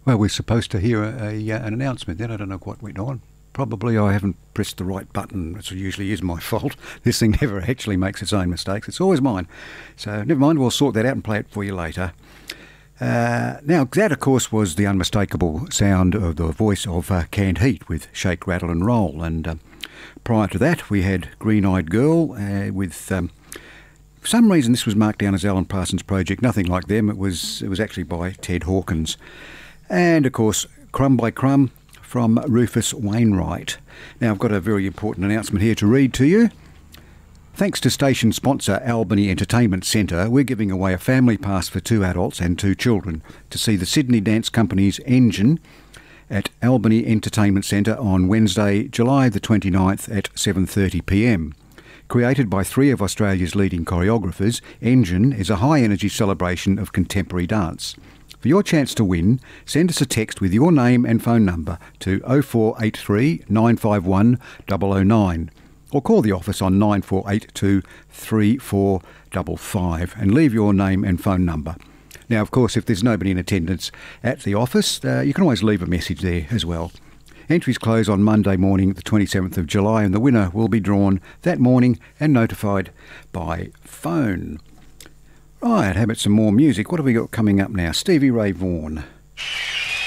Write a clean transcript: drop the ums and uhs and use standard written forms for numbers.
Well, we're supposed to hear an announcement then. I don't know what went on. Probably I haven't pressed the right button. It usually is my fault. This thing never actually makes its own mistakes. It's always mine. So never mind, we'll sort that out and play it for you later. Now, that, of course, was the unmistakable sound of the voice of Canned Heat with Shake, Rattle and Roll. And prior to that, we had Green Eyed Girl with... for some reason, this was marked down as Alan Parsons' project. Nothing like them. It was actually by Ted Hawkins. And, of course, Crumb by Crumb from Rufus Wainwright. Now, I've got a very important announcement here to read to you. Thanks to station sponsor Albany Entertainment Centre, we're giving away a family pass for 2 adults and 2 children to see the Sydney Dance Company's Engine at Albany Entertainment Centre on Wednesday, July the 29th at 7:30pm. Created by 3 of Australia's leading choreographers, Engine is a high-energy celebration of contemporary dance. For your chance to win, send us a text with your name and phone number to 0483 951 009 or call the office on 9482 3455 and leave your name and phone number. Now, of course, if there's nobody in attendance at the office, you can always leave a message there as well. Entries close on Monday morning, the 27th of July, and the winner will be drawn that morning and notified by phone. Right, how about some more music? What have we got coming up now? Stevie Ray Vaughan.